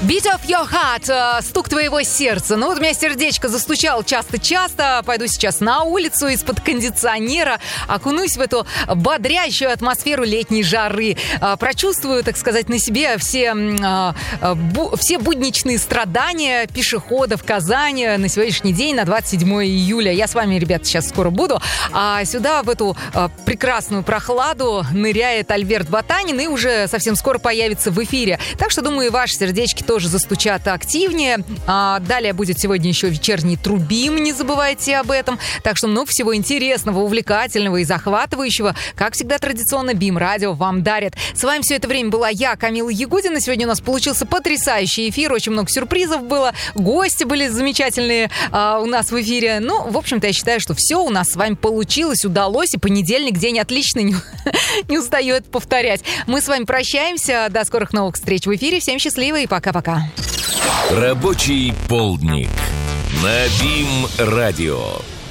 Beat of your heart, стук твоего сердца. Ну вот у меня сердечко застучало часто-часто. Пойду сейчас на улицу из-под кондиционера, окунусь в эту бодрящую атмосферу летней жары. Прочувствую, так сказать, на себе все будничные страдания пешеходов Казани на сегодняшний день, на 27 июля. Я с вами, ребята, сейчас скоро буду. А сюда, в эту прекрасную прохладу, ныряет Альберт Ботанин и уже совсем скоро появится в эфире. Так что, думаю, ваши сердечки тоже застучат активнее. Далее будет сегодня еще вечерний Трубим, не забывайте об этом. Так что много всего интересного, увлекательного и захватывающего, как всегда традиционно, БИМ-радио вам дарит. С вами все это время была я, Камила Ягудина. Сегодня у нас получился потрясающий эфир, очень много сюрпризов было, гости были замечательные у нас в эфире. Ну, в общем-то, я считаю, что все у нас с вами получилось, удалось, и понедельник день отличный, не устаю это повторять. Мы с вами прощаемся, до скорых новых встреч в эфире. Всем счастливо и пока-пока. Рабочий полдник на БИМ-радио.